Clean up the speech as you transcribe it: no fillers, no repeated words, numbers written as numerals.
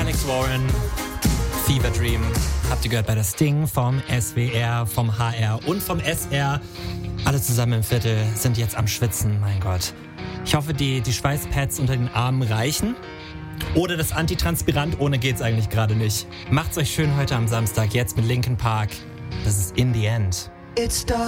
Onyx Warren, Fever Dream. Habt ihr gehört bei das Ding vom SWR, vom HR und vom SR. Alle zusammen im Viertel sind jetzt am Schwitzen, mein Gott. Ich hoffe, die Schweißpads unter den Armen reichen. Oder das Antitranspirant, ohne geht's eigentlich gerade nicht. Macht's euch schön heute am Samstag, jetzt mit Linkin Park. Das ist In the End.